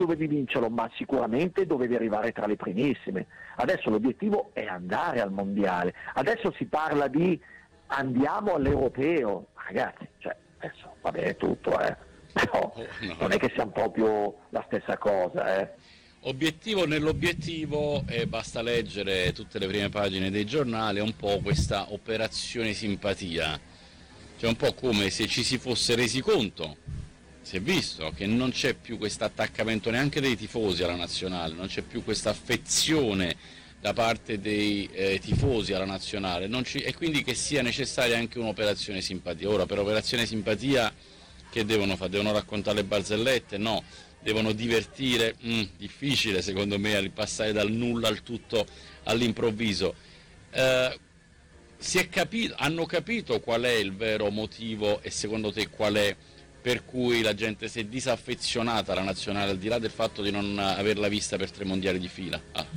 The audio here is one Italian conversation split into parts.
dovevi vincerlo, ma sicuramente dovevi arrivare tra le primissime. Adesso l'obiettivo è andare al mondiale, adesso si parla di andiamo all'europeo, ragazzi, cioè adesso va bene tutto, però non è che siamo proprio la stessa cosa. Obiettivo nell'obiettivo, e basta leggere tutte le prime pagine dei giornali, è un po' questa operazione simpatia, cioè un po' come se ci si fosse resi conto, si è visto che non c'è più questo attaccamento neanche dei tifosi alla nazionale, non c'è più questa affezione da parte dei tifosi alla nazionale, e quindi che sia necessaria anche un'operazione simpatia. Ora, per operazione simpatia che devono fare? Devono raccontare le barzellette? No. Devono divertire? Difficile secondo me passare dal nulla al tutto all'improvviso. Hanno capito qual è il vero motivo, e secondo te qual è, per cui la gente si è disaffezionata alla nazionale, al di là del fatto di non averla vista per 3 mondiali di fila?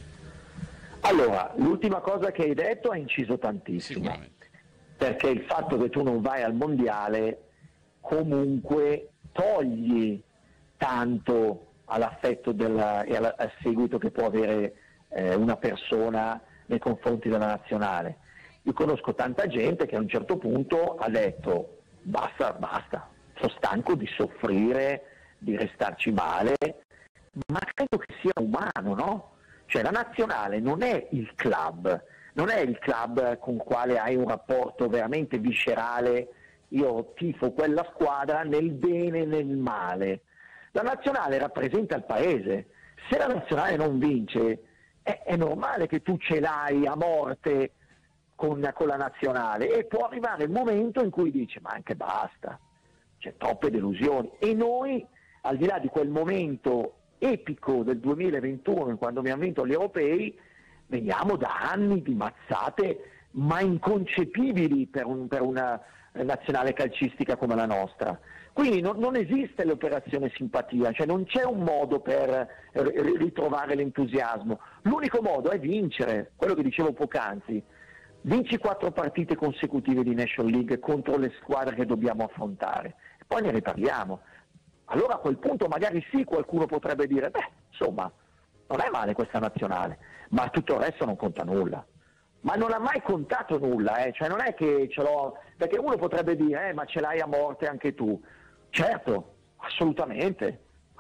Allora, l'ultima cosa che hai detto ha inciso tantissimo, perché il fatto che tu non vai al mondiale comunque togli tanto all'affetto e al seguito che può avere una persona nei confronti della nazionale. Io conosco tanta gente che a un certo punto ha detto basta, sono stanco di soffrire, di restarci male, ma credo che sia umano, no? Cioè la nazionale non è il club con il quale hai un rapporto veramente viscerale, io tifo quella squadra nel bene e nel male. La nazionale rappresenta il paese, se la nazionale non vince è normale che tu ce l'hai a morte con la nazionale, e può arrivare il momento in cui dici ma anche basta, c'è troppe delusioni, e noi al di là di quel momento epico del 2021 quando abbiamo vinto gli europei veniamo da anni di mazzate ma inconcepibili per una nazionale calcistica come la nostra. Quindi non esiste l'operazione simpatia, cioè non c'è un modo per ritrovare l'entusiasmo. L'unico modo è vincere, quello che dicevo poc'anzi. Vinci 4 partite consecutive di National League contro le squadre che dobbiamo affrontare, e poi ne riparliamo. Allora a quel punto magari sì, qualcuno potrebbe dire, insomma, non è male questa nazionale, ma tutto il resto non conta nulla. Ma non ha mai contato nulla, cioè non è che ce l'ho, perché uno potrebbe dire, ma ce l'hai a morte anche tu. Certo, assolutamente,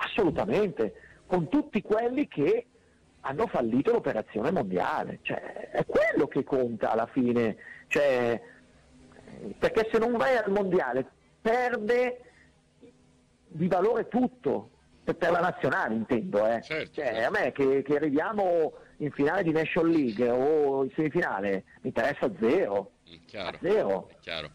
con tutti quelli che hanno fallito l'operazione mondiale, cioè è quello che conta alla fine, cioè, perché se non vai al mondiale perde di valore tutto, per la nazionale intendo, Certo, cioè, certo. A me che arriviamo in finale di National League o in semifinale mi interessa zero, Chiaro, zero. è chiaro.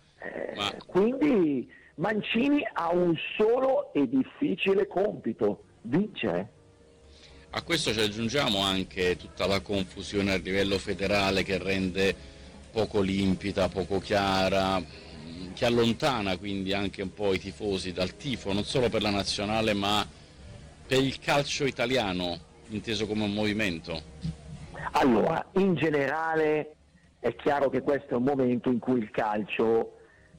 Quindi Mancini ha un solo e difficile compito: vincere. A questo ci aggiungiamo anche tutta la confusione a livello federale che rende poco limpida, poco chiara, che allontana quindi anche un po' i tifosi dal tifo, non solo per la nazionale ma per il calcio italiano, inteso come un movimento. Allora, in generale è chiaro che questo è un momento in cui il calcio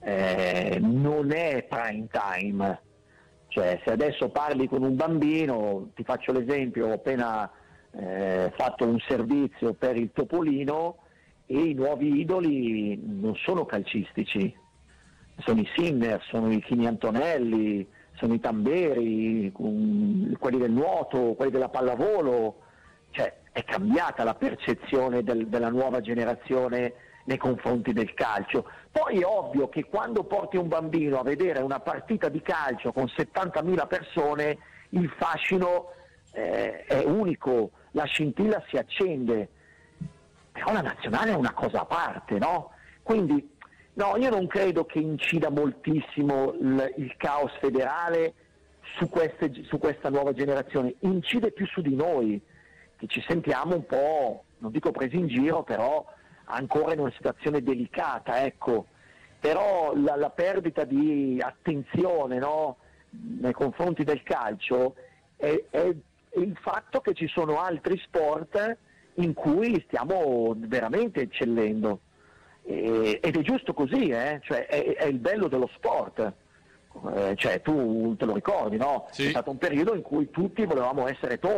non è prime time, cioè se adesso parli con un bambino, ti faccio l'esempio, ho appena fatto un servizio per il Topolino e i nuovi idoli non sono calcistici, sono i Sinner, sono i Chini Antonelli, sono i Tamberi, quelli del nuoto, quelli della pallavolo, cioè è cambiata la percezione della nuova generazione nei confronti del calcio. Poi è ovvio che quando porti un bambino a vedere una partita di calcio con 70.000 persone, il fascino è unico, la scintilla si accende, però la nazionale è una cosa a parte, no? Quindi no, io non credo che incida moltissimo il caos federale su questa nuova generazione, incide più su di noi, che ci sentiamo un po', non dico presi in giro, però ancora in una situazione delicata, ecco. Però la perdita di attenzione, no, nei confronti del calcio è il fatto che ci sono altri sport in cui stiamo veramente eccellendo. Ed è giusto così, cioè è il bello dello sport. cioè tu te lo ricordi, no? Sì. È stato un periodo in cui tutti volevamo essere Tony.